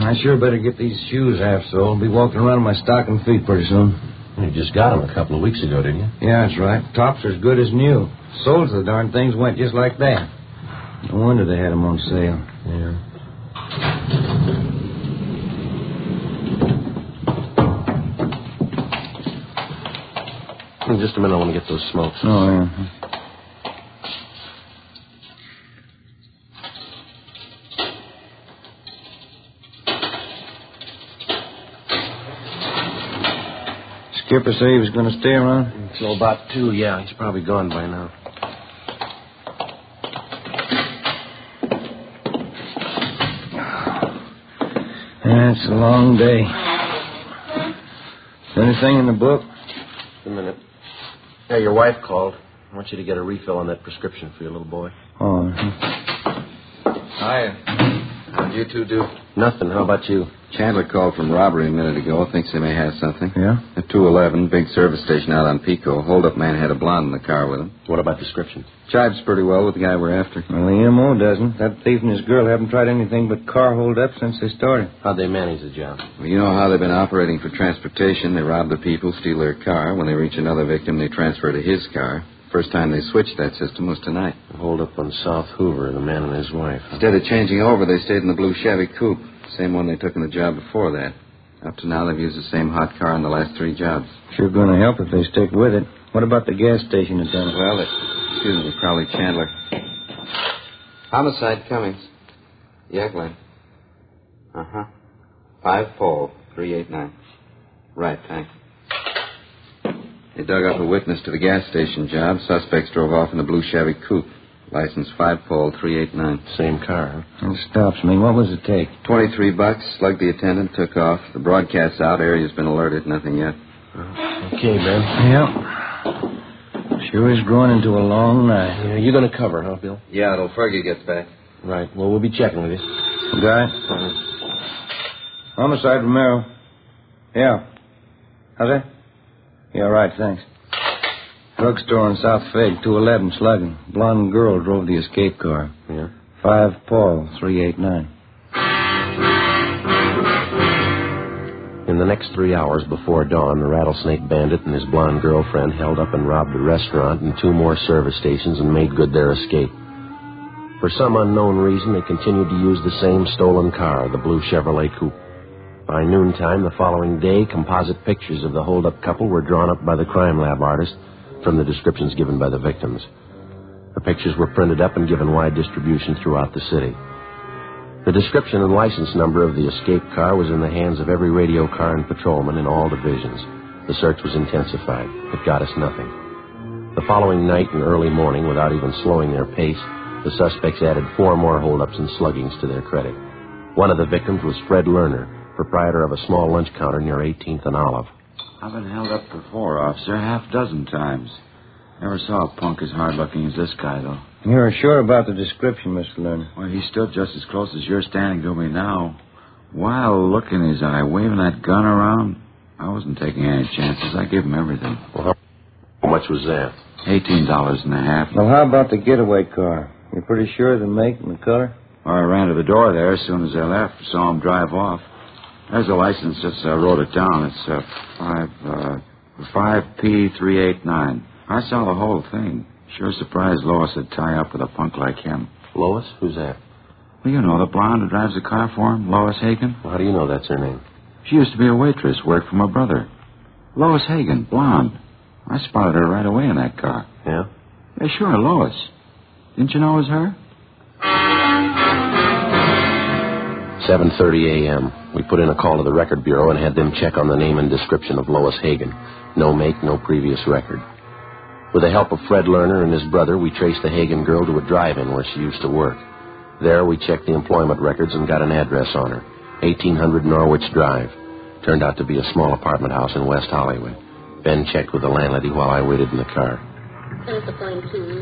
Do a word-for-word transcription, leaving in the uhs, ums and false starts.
I sure better get these shoes half soled. I'll be walking around in my stocking feet pretty soon. You just got them a couple of weeks ago, didn't you? Yeah, that's right. Tops are as good as new. Soles of the darn things went just like that. No wonder they had them on sale. Yeah. In just a minute, I want to get those smokes. Oh, yeah. Skipper say he was going to stay around? Until about two, yeah. He's probably gone by now. That's a long day. Anything in the book? Just a minute. Yeah, your wife called. I want you to get a refill on that prescription for your little boy. Oh. Hiya. How'd you two do? Nothing. How about you? Chandler called from robbery a minute ago. Thinks they may have something. Yeah? At two eleven, big service station out on Pico. Hold-up man had a blonde in the car with him. What about description? Jives pretty well with the guy we're after. Well, the M O doesn't. That thief and his girl haven't tried anything but car hold-up since they started. How'd they manage the job? Well, you know how they've been operating for transportation. They rob the people, steal their car. When they reach another victim, they transfer to his car. First time they switched that system was tonight. Hold up on South Hoover, the man and his wife. Huh? Instead of changing over, they stayed in the blue Chevy coupe. Same one they took in the job before that. Up to now, they've used the same hot car in the last three jobs. Sure going to help if they stick with it. What about the gas station attendant? Well, it, excuse me, probably Chandler. Homicide, Cummings. Yeah, Glenn. Uh-huh. Five four three eight nine. Right, thanks. They dug up a witness to the gas station job. Suspects drove off in the blue Chevy coupe. License five four three eight nine. Same car, huh? It stops me. What was the take? Twenty-three bucks. Slugged the attendant. Took off. The broadcast's out. Area's been alerted. Nothing yet. Okay, Ben. Yep. Sure is growing into a long night. Yeah, you're going to cover, huh, Bill? Yeah, till Fergie gets back. Right. Well, we'll be checking with you. Guy? Homicide, Romero. Yeah. How's that? Yeah, right, thanks. Drugstore on South Fig, two eleven, slugging. Blonde girl drove the escape car. Yeah? Five Paul, three eight nine. In the next three hours before dawn, the Rattlesnake Bandit and his blonde girlfriend held up and robbed a restaurant and two more service stations and made good their escape. For some unknown reason, they continued to use the same stolen car, the blue Chevrolet coupe. By noontime the following day, composite pictures of the hold-up couple were drawn up by the crime lab artist from the descriptions given by the victims. The pictures were printed up and given wide distribution throughout the city. The description and license number of the escape car was in the hands of every radio car and patrolman in all divisions. The search was intensified. It got us nothing. The following night and early morning, without even slowing their pace, the suspects added four more holdups and sluggings to their credit. One of the victims was Fred Lerner, proprietor of a small lunch counter near eighteenth and Olive. I've been held up before, officer, half dozen times. Never saw a punk as hard-looking as this guy, though. You're sure about the description, Mister Lerner? Well, he stood just as close as you're standing to me now. Wild look in his eye, waving that gun around. I wasn't taking any chances. I gave him everything. Well, how much was that? Eighteen dollars and a half. Well, how about the getaway car? You're pretty sure of the make and the color? Well, I ran to the door there as soon as I left. Saw him drive off. There's a license. Just uh, wrote it down. It's uh, five uh, five P three eight nine. I saw the whole thing. Sure surprised Lois would tie up with a punk like him. Lois? Who's that? Well, you know, the blonde who drives the car for him, Lois Hagen. Well, how do you know that's her name? She used to be a waitress, worked for my brother. Lois Hagen, blonde. I spotted her right away in that car. Yeah? Yeah, sure, Lois. Didn't you know it was her? seven thirty a.m. We put in a call to the record bureau and had them check on the name and description of Lois Hagen. No make, no previous record. With the help of Fred Lerner and his brother, we traced the Hagen girl to a drive-in where she used to work. There, we checked the employment records and got an address on her. eighteen hundred Norwich Drive. Turned out to be a small apartment house in West Hollywood. Ben checked with the landlady while I waited in the car.